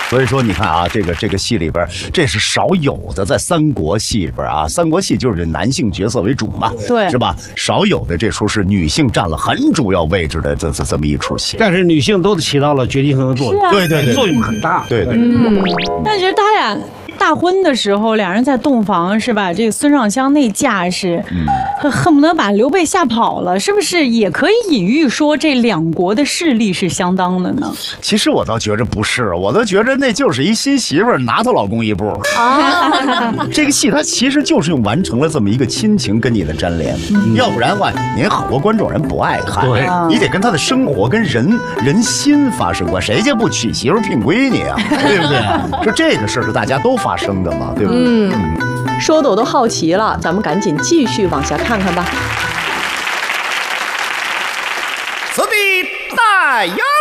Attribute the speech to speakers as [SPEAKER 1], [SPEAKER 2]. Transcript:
[SPEAKER 1] 所以说你看啊，这个戏里边，这是少有的，在三国戏里边啊，三国戏就是男性角色为主嘛，
[SPEAKER 2] 对，
[SPEAKER 1] 是吧？少有的这出是女性占了很主要位置的这么一出戏，
[SPEAKER 3] 但是女性都起到了决定性的作用，
[SPEAKER 1] 对，
[SPEAKER 3] 作用很大，
[SPEAKER 1] 对。
[SPEAKER 2] 但是他俩大婚的时候，两人在洞房是吧？这个孙尚香那架势，恨不得把刘备吓跑了，是不是也可以隐喻说这两国的势力是相当的呢？
[SPEAKER 1] 其实我倒觉着不是，我都觉着那就是一新媳妇儿拿她老公一步啊。这个戏它其实就是用完成了这么一个亲情跟你的粘连，要不然的话，您好多观众人不爱看，你得跟他的生活跟人心发生关系，谁家不娶媳妇聘闺女啊？对不对？就这个事儿是大家都发生的嘛，对不对？
[SPEAKER 4] 说的我都好奇了，咱们赶紧继续往下看看吧。
[SPEAKER 1] 此地待呀。